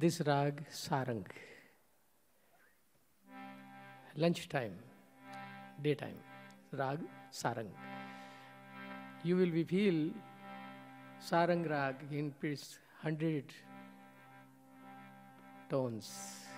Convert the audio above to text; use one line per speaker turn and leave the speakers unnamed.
this rag sarang. Lunchtime, daytime, rag sarang. You will be feel sarang rag in its 100 tones.